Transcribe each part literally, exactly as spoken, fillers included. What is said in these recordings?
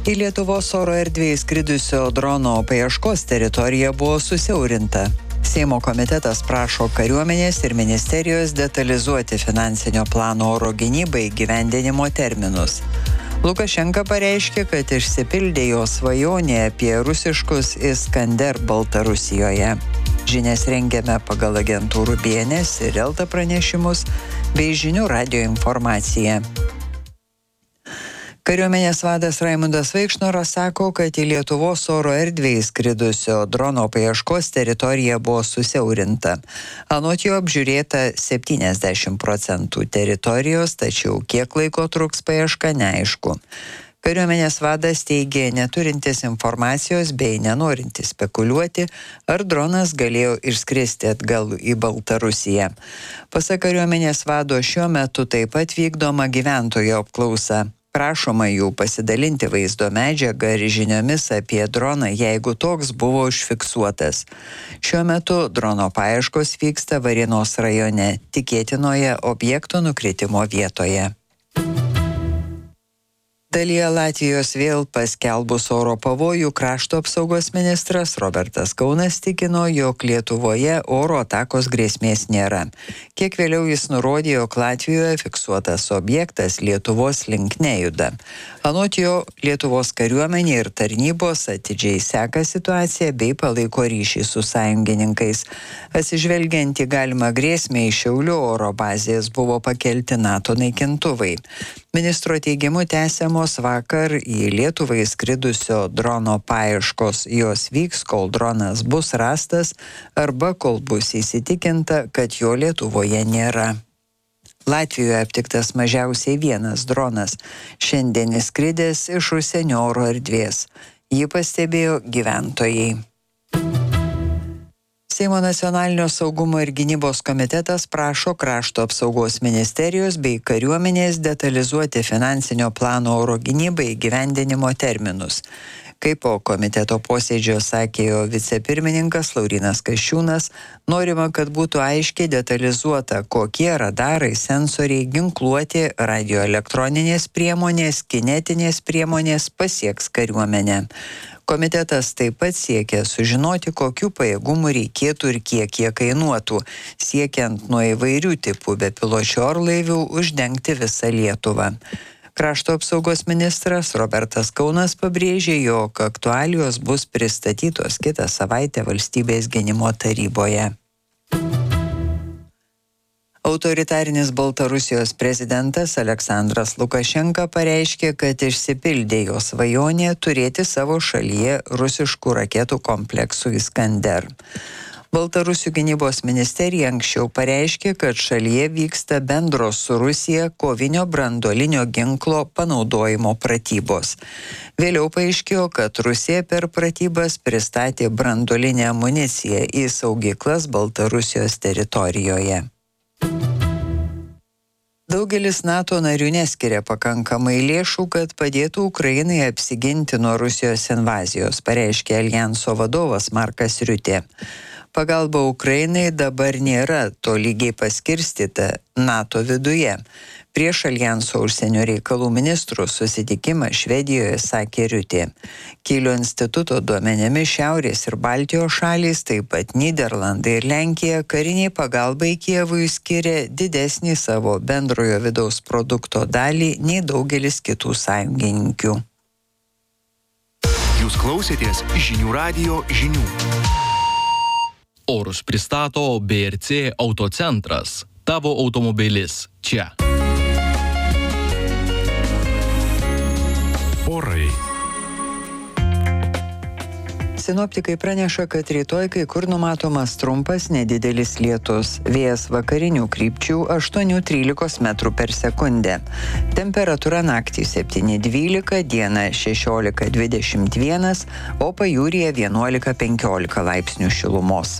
Į Lietuvos oro erdvę įskridusio drono paieškos teritorija buvo susiaurinta. Seimo komitetas prašo kariuomenės ir ministerijos detalizuoti finansinio plano oro gynybai įgyvendinimo terminus. Lukašenka pareiškė, kad išsipildė jo svajonė apie rusiškus Iskander Baltarusijoje. Žinias rengiame pagal agentūrų B N S ir Elta pranešimus bei žinių radijo informaciją. Kariuomenės vadas Raimundas Vaikšnoras sako, kad į Lietuvos oro erdvę įskridusio drono paieškos teritorija buvo susiaurinta. Anot jo apžiūrėta septyniasdešimt procentų teritorijos, tačiau kiek laiko truks paieška neaišku. Kariuomenės vadas teigė neturintis informacijos bei nenorintis spekuliuoti, ar dronas galėjo išskristi atgal į Baltarusiją. Pasak kariuomenės vado, šiuo metu taip pat vykdoma gyventojų apklausa. Prašoma jų pasidalinti vaizdo medžiagą ir žiniomis apie droną, jeigu toks buvo užfiksuotas. Šiuo metu drono paieškos vyksta Varėnos rajone, tikėtinoje objekto nukritimo vietoje. Dalyje Latvijos vėl paskelbus oro pavojų, krašto apsaugos ministras Robertas Kaunas tikino, jog Lietuvoje oro atakos grėsmės nėra. Kiek vėliau jis nurodė, jog Latvijoje fiksuotas objektas Lietuvos link nejuda. Anot jo, Lietuvos kariuomenė ir tarnybos atidžiai seka situaciją bei palaiko ryšį su sąjungininkais. Atsižvelgiant į galimą grėsmę, iš Šiaulių oro bazės buvo pakelti NATO naikintuvai. Ministro teigimu tęsiamos vakar į Lietuvą įskridusio drono paieškos. Jos vyks, kol dronas bus rastas arba kol bus įsitikinta, kad jo Lietuvoje nėra. Latvijoje aptiktas mažiausiai vienas dronas, šiandien įskridęs iš užsienio oro erdvės. Jį pastebėjo gyventojai. Seimo nacionalinio saugumo ir gynybos komitetas prašo krašto apsaugos ministerijos bei kariuomenės detalizuoti finansinio plano oro gynybai įgyvendinimo terminus. Kaip po komiteto posėdžio sakė jo vicepirmininkas Laurynas Kasčiūnas, norima, kad būtų aiškiai detalizuota, kokie radarai, sensoriai, ginkluoti, radioelektroninės priemonės, kinetinės priemonės pasieks kariuomenę. Komitetas taip pat siekia sužinoti, kokių pajėgumų reikėtų ir kiek jie kainuotų, siekiant nuo įvairių tipų bepiločių orlaivių uždengti visą Lietuvą. Krašto apsaugos ministras Robertas Kaunas pabrėžė, jog aktualijos bus pristatytos kitą savaitę Valstybės gynimo taryboje. Autoritarinis Baltarusijos prezidentas Aleksandras Lukašenka pareiškė, kad išsipildė jo svajonė turėti savo šalyje rusiškų raketų kompleksų Iskander. Baltarusių gynybos ministerija anksčiau pareiškė, kad šalyje vyksta bendros su Rusija kovinio branduolinio ginklo panaudojimo pratybos. Vėliau paaiškėjo, kad Rusija per pratybas pristatė branduolinę amuniciją į saugyklas Baltarusijos teritorijoje. Daugelis NATO narių neskiria pakankamai lėšų, kad padėtų Ukrainai apsiginti nuo Rusijos invazijos, pareiškė Aljanso vadovas Markas Riutė. Pagalba Ukrainai dabar nėra tolygiai paskirstyta NATO viduje. Prieš Aljanso užsienio reikalų ministrų susitikimą Švedijoje sakė Riutė. Kylio instituto duomenimis Šiaurės ir Baltijos šalys, taip pat Nyderlandai ir Lenkija kariniai pagalbai Kijevui skiria didesnį savo bendrojo vidaus produkto dalį nei daugelis kitų sąjungininkių. Jūs klausėtės žinių radijo žinių. Orus pristato B R C Autocentras. Tavo automobilis čia. Orai. Sinoptikai praneša, kad rytoj kai kur numatomas trumpas nedidelis lietus. Vėjas vakarinių krypčių aštuoni trylika metrų per sekundę. Temperatūra naktį septyni dvylika, dieną šešiolika dvidešimt vienas, o pajūryje vienuolika penkiolika laipsnių šilumos.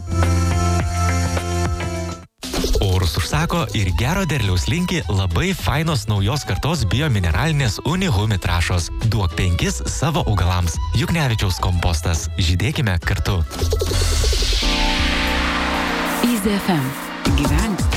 Orus užsako ir gero derliaus linki labai fainos naujos kartos biomineralinės Unihumi trąšos. Duok penkis savo augalams. Juknevičiaus kompostas. Žydėkime kartu. Easy F M. Gyvenk